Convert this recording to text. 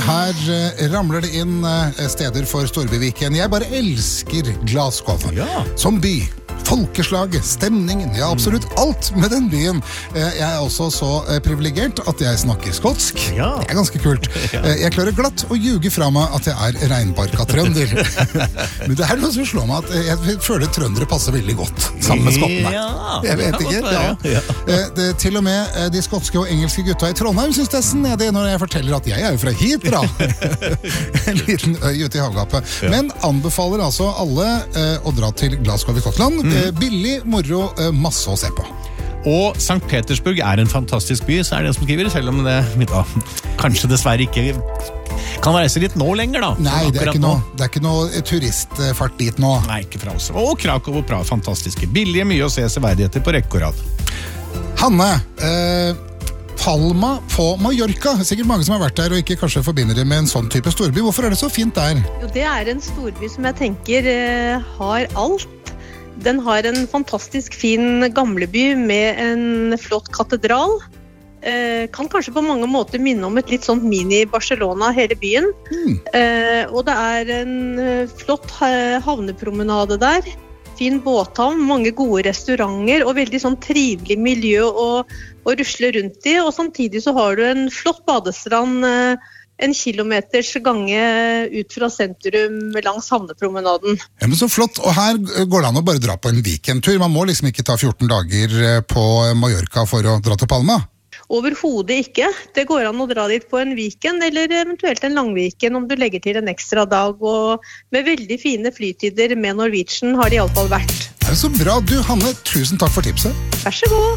Her ramler det inn steder for Storbyviken. Jeg bare elsker Glasgow. Som by. Folkeslaget, stemningen, ja absolutt alt med den byen. Jeg er også så privilegert at jeg snakker skotsk. Det er ganske kult. Jeg klarer glatt å ljuge fra meg at jeg er regnbarka trønder. Men det er noe som slår meg at jeg føler trøndere passer veldig godt sammen med skottene. Jeg vet ikke. Til og med de skotske og engelske gutta i Trondheim synes det er snedig når jeg forteller at jeg er jo fra hit, da. En liten øy ute i havgapet. Men anbefaler altså alle å dra til Glasgow i Skottland. Billig, moro, masse å se på. Og St. Petersburg er en fantastisk by, så er det en som skriver, selv om det kanskje dessverre ikke kan reise litt nå lenger da. Nei, det er ikke noe turistfart dit nå. Nei, ikke fra oss. Og Krakow og Praha, fantastiske. Billige, mye å se severdigheter på rekke og rad. Hanne, Palma på Mallorca. Sikkert mange som har vært der og ikke kanskje forbinder det med en sånn type storby. Hvorfor er det så fint der? Jo, det er en storby som jeg tenker har alt. Den har en fantastisk fin gamleby med en flott katedral. Kan kanskje på mange måter minne om et litt sånt mini-Barcelona hele byen. Og det er en flott havnepromenade der. Fin båthavn, mange gode restauranter og veldig sånn trivelig miljø å rusle rundt i. Og samtidig så har du en flott badestrand 1 kilometers gange ut fra sentrum langs havnepromenaden. Ja, men så flott. Og her går det an å bare dra på en weekendtur. Man må liksom ikke ta 14 dager på Mallorca for å dra til Palma. Overhodet ikke. Det går an å dra dit på en weekend, eller eventuelt en langweekend om du legger til en ekstra dag. Og med veldig fine flytider med Norwegian har det i alle fall vært. Det er så bra. Du, Hanne, tusen takk for tipset. Vær så god.